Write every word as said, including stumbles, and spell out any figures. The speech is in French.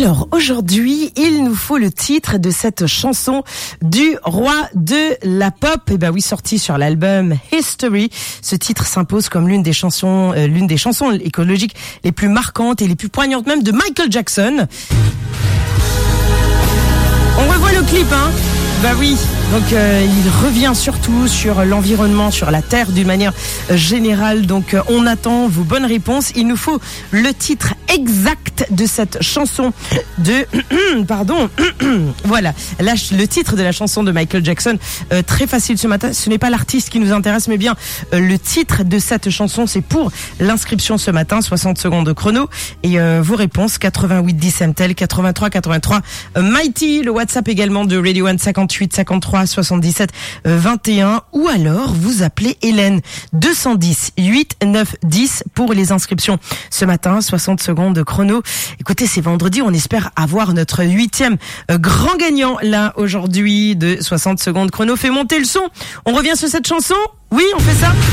Alors aujourd'hui, il nous faut le titre de cette chanson du roi de la pop. Et ben oui, sorti sur l'album History. Ce titre s'impose comme l'une des chansons, euh, l'une des chansons écologiques les plus marquantes et les plus poignantes même de Michael Jackson. On revoit le clip, hein. Bah oui, donc euh, il revient surtout sur l'environnement, sur la Terre d'une manière générale. Donc euh, on attend vos bonnes réponses. Il nous faut le titre exact de cette chanson de... Pardon. Voilà, là, le titre de la chanson de Michael Jackson. Euh, très facile ce matin. Ce n'est pas l'artiste qui nous intéresse, mais bien euh, le titre de cette chanson. C'est pour l'inscription ce matin, soixante secondes de chrono. Et euh, vos réponses, quatre-vingt-huit dix M T L, quatre-vingt-trois quatre-vingt-trois euh, Mighty, le WhatsApp également de Radio One, cinquante-huit cinquante-trois soixante-dix-sept vingt et un, ou alors vous appelez Hélène, deux cent dix huit neuf dix pour les inscriptions ce matin, soixante secondes de chrono. Écoutez, c'est vendredi, on espère avoir notre huitième grand gagnant là aujourd'hui de soixante secondes chrono. Fais monter le son, on revient sur cette chanson. Oui, on fait ça.